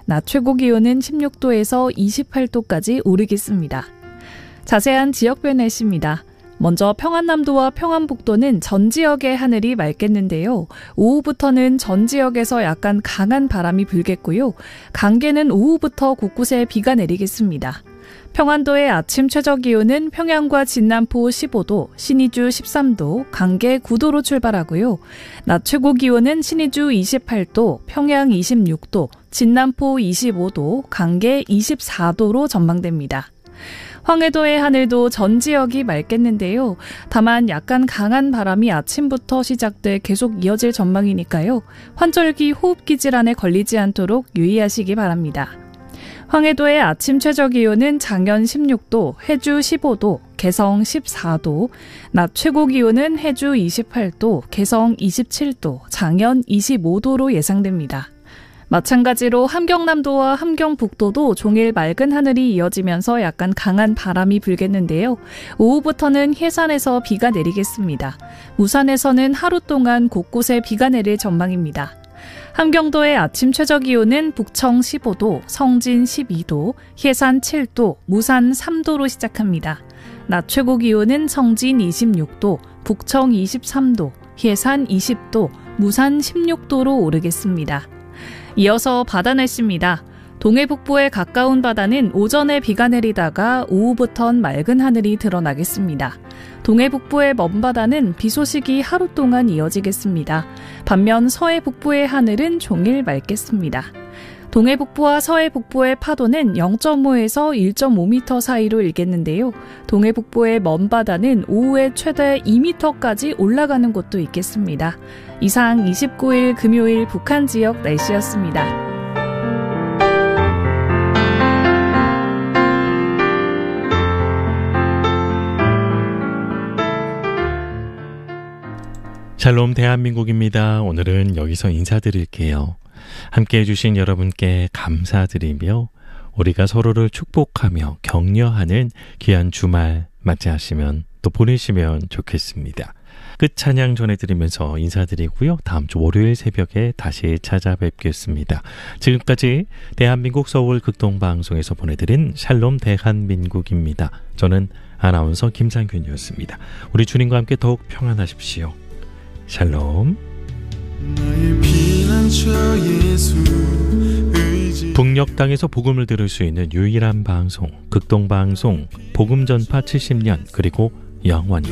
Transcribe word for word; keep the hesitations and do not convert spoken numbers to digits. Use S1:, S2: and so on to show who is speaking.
S1: 낮 최고 기온은 십육 도에서 이십팔 도까지 오르겠습니다. 자세한 지역별 날씨입니다. 먼저 평안남도와 평안북도는 전 지역의 하늘이 맑겠는데요. 오후부터는 전 지역에서 약간 강한 바람이 불겠고요. 강계는 오후부터 곳곳에 비가 내리겠습니다. 평안도의 아침 최저기온은 평양과 진남포 십오 도, 신의주 십삼 도, 강계 구 도로 출발하고요. 낮 최고기온은 신의주 이십팔 도, 평양 이십육 도, 진남포 이십오 도, 강계 이십사 도로 전망됩니다. 황해도의 하늘도 전 지역이 맑겠는데요. 다만 약간 강한 바람이 아침부터 시작돼 계속 이어질 전망이니까요. 환절기 호흡기 질환에 걸리지 않도록 유의하시기 바랍니다. 황해도의 아침 최저기온은 장현 십육 도, 해주 십오 도, 개성 십사 도, 낮 최고기온은 해주 이십팔 도, 개성 이십칠 도, 장현 이십오 도로 예상됩니다. 마찬가지로 함경남도와 함경북도도 종일 맑은 하늘이 이어지면서 약간 강한 바람이 불겠는데요. 오후부터는 해산에서 비가 내리겠습니다. 무산에서는 하루 동안 곳곳에 비가 내릴 전망입니다. 함경도의 아침 최저기온은 북청 십오 도, 성진 십이 도, 해산 칠 도, 무산 삼 도로 시작합니다. 낮 최고기온은 성진 이십육 도, 북청 이십삼 도, 해산 이십 도, 무산 십육 도로 오르겠습니다. 이어서 바다 날씨입니다. 동해 북부에 가까운 바다는 오전에 비가 내리다가 오후부턴 맑은 하늘이 드러나겠습니다. 동해 북부의 먼 바다는 비 소식이 하루 동안 이어지겠습니다. 반면 서해 북부의 하늘은 종일 맑겠습니다. 동해 북부와 서해 북부의 파도는 영 점 오에서 일 점 오 미터 사이로 일겠는데요. 동해 북부의 먼 바다는 오후에 최대 이 미터까지 올라가는 곳도 있겠습니다. 이상 이십구 일 금요일 북한 지역 날씨였습니다.
S2: 샬롬 대한민국입니다. 오늘은 여기서 인사드릴게요. 함께해 주신 여러분께 감사드리며 우리가 서로를 축복하며 격려하는 귀한 주말 맞이하시면 또 보내시면 좋겠습니다. 끝 찬양 전해드리면서 인사드리고요. 다음 주 월요일 새벽에 다시 찾아뵙겠습니다. 지금까지 대한민국 서울 극동방송에서 보내드린 샬롬 대한민국입니다. 저는 아나운서 김상균이었습니다. 우리 주님과 함께 더욱 평안하십시오. 샬롬. 나의 피난처 예수 의지. 북녘 땅에서 복음을 들을 수 있는 유일한 방송 극동방송 복음전파 칠십 년 그리고 영원히